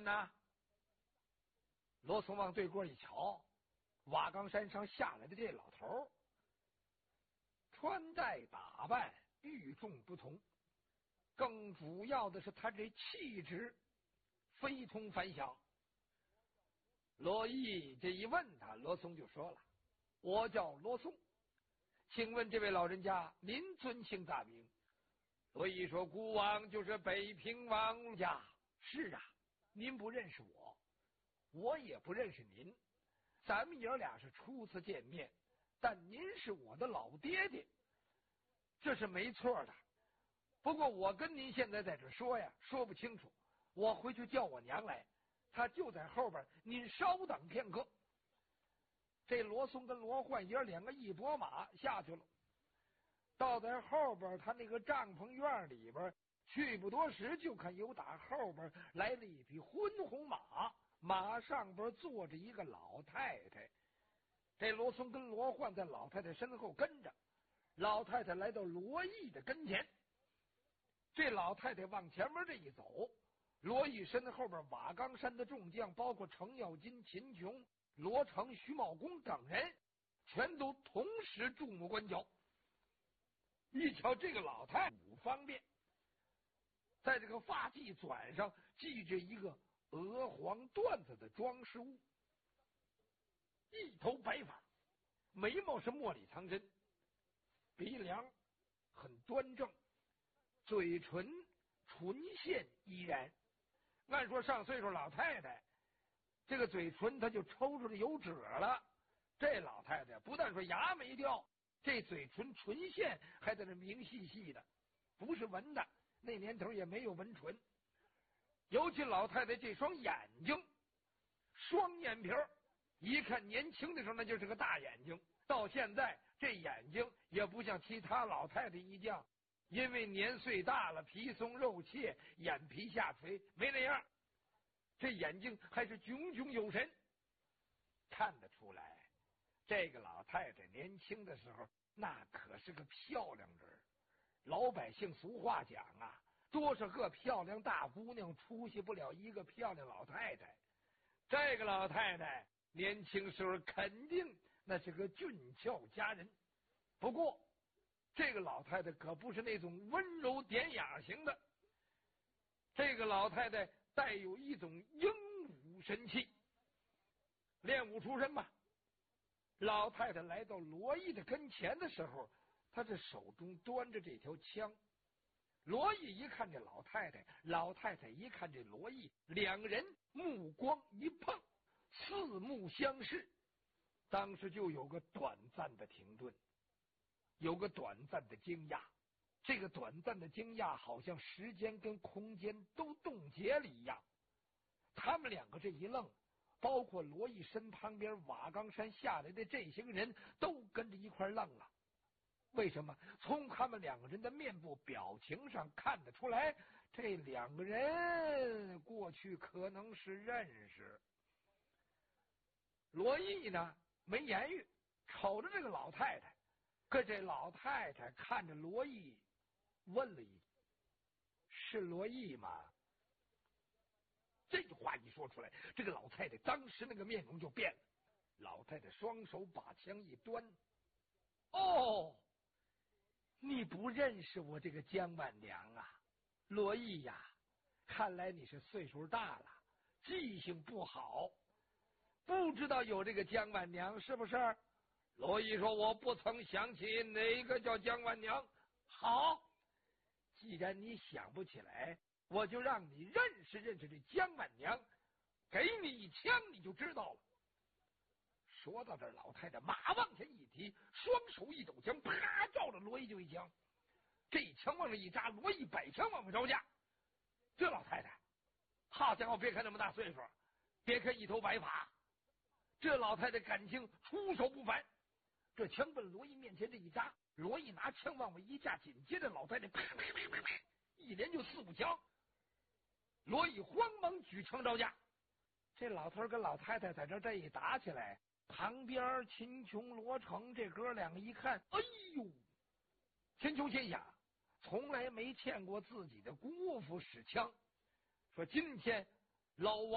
呢？罗松往对过一瞧，瓦岗山上下来的这老头，穿戴打扮与众不同，更主要的是他这气质非同凡响。罗毅这一问他，罗松就说了：“我叫罗松，请问这位老人家您尊姓大名？”罗毅说：“孤王就是北平王家。”是啊，您不认识我，我也不认识您，咱们爷俩是初次见面，但您是我的老爹爹，这是没错的。不过我跟您现在在这说呀，说不清楚，我回去叫我娘来，她就在后边，您稍等片刻。这罗松跟罗焕爷两个一拨马下去了，到在后边他那个帐篷院里边，去不多时，就看有打后边来了一匹昏红马，马上边坐着一个老太太。这罗松跟罗焕在老太太身后跟着，老太太来到罗毅的跟前，这老太太往前面这一走，罗毅身后边瓦岗山的众将，包括程咬金、秦琼、罗成、徐茂公等人，全都同时注目观瞧。一瞧这个老太武方便，在这个发髻转上系着一个鹅黄缎子的装饰物，一头白发，眉毛是墨里藏针，鼻梁很端正，嘴唇唇线依然。按说上岁数老太太，这个嘴唇她就抽出来有褶了，这老太太不但说牙没掉，这嘴唇唇线还在那明细细的，不是纹的，那年头也没有纹唇。尤其老太太这双眼睛，双眼皮儿，一看年轻的时候那就是个大眼睛，到现在这眼睛也不像其他老太太一样，因为年岁大了，皮松肉怯，眼皮下垂，没那样，这眼睛还是炯炯有神。看得出来，这个老太太年轻的时候那可是个漂亮人。老百姓俗话讲啊，多少个漂亮大姑娘出息不了一个漂亮老太太。这个老太太年轻时候肯定那是个俊俏佳人，不过这个老太太可不是那种温柔典雅型的，这个老太太带有一种英武神气，练武出身嘛。老太太来到罗毅的跟前的时候，她这手中端着这条枪。罗毅一看这老太太，老太太一看这罗毅，两人目光一碰，四目相视，当时就有个短暂的停顿，有个短暂的惊讶。这个短暂的惊讶好像时间跟空间都冻结了一样。他们两个这一愣，包括罗毅身旁边瓦岗山下来的这些个人都跟着一块愣了。为什么？从他们两个人的面部表情上看得出来，这两个人过去可能是认识。罗毅呢没言语，瞅着这个老太太，可这老太太看着罗毅问了一句：“是罗毅吗？”这句话一说出来，这个老太太当时那个面容就变了。老太太双手把枪一端：“哦，你不认识我这个江万娘啊，罗毅呀，看来你是岁数大了，记性不好，不知道有这个江万娘是不是？”罗毅说：“我不曾想起哪个叫江万娘。”好，既然你想不起来，我就让你认识认识这江万娘，给你一枪你就知道了。说到这儿，老太太马往前一提，双手一抖枪，啪照着罗毅就一枪。这一枪往这一扎，罗毅摆枪往回招架。这老太太，好家伙，别看那么大岁数，别看一头白发，这老太太感情出手不凡。这枪奔罗毅面前这一扎，罗毅拿枪往外一架，紧接着老太太啪啪啪啪啪一连就4、5枪。罗毅慌忙举枪招架。这老头跟老太太在这一打起来，旁边秦琼、罗成这哥两个一看，哎呦！秦琼心想，从来没见过自己的姑父使枪，说今天老王